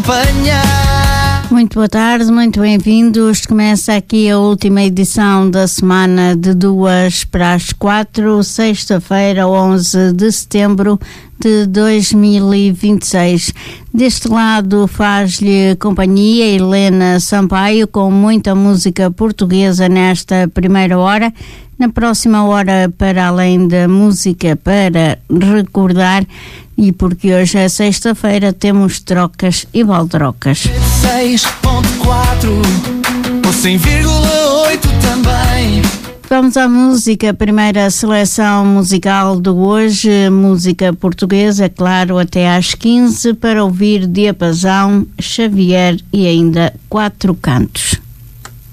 apanhar. Muito boa tarde, muito bem-vindos. Começa aqui a última edição da semana de 2 para as 4, sexta-feira, 11 de setembro de 2026. Deste lado faz-lhe companhia Helena Sampaio com muita música portuguesa nesta primeira hora. Na próxima hora, para além da música para recordar, e porque hoje é sexta-feira, temos trocas e baldrocas. 6.4 ou 100,8 também. Vamos à música, primeira seleção musical de hoje, música portuguesa, claro, até às 15, para ouvir Diapasão, Xavier e ainda Quatro Cantos.